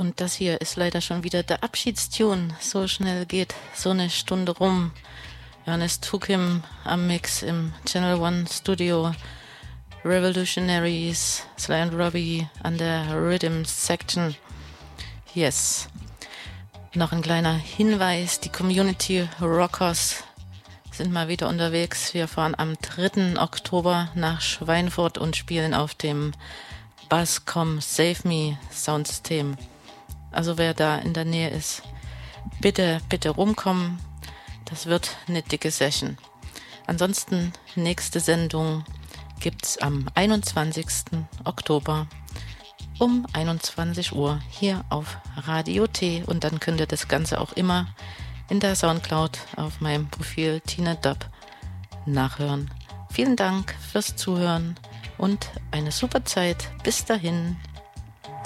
Und das hier ist leider schon wieder der Abschiedstune. So schnell geht so eine Stunde rum. Johannes Tukim am Mix im Channel One Studio. Revolutionaries, Sly and Robbie an der Rhythm Section. Yes. Noch ein kleiner Hinweis, die Community Rockers sind mal wieder unterwegs. Wir fahren am 3. Oktober nach Schweinfurt und spielen auf dem Basscom Save Me Soundsystem. Also wer da in der Nähe ist, bitte rumkommen. Das wird eine dicke Session. Ansonsten nächste Sendung gibt's am 21. Oktober um 21 Uhr hier auf Radio T. Und dann könnt ihr das Ganze auch immer in der Soundcloud auf meinem Profil Tina Dub nachhören. Vielen Dank fürs Zuhören und eine super Zeit. Bis dahin.